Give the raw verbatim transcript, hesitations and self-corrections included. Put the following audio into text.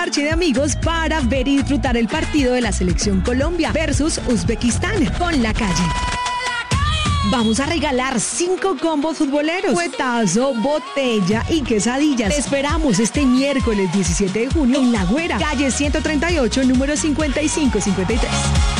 parche de amigos para ver y disfrutar el partido de la Selección Colombia versus Uzbekistán con La Calle. Vamos a regalar cinco combos futboleros, cuetazo, botella y quesadillas. Te esperamos este miércoles diecisiete de junio en La Güera, calle ciento treinta y ocho, número cincuenta y cinco cincuenta y tres.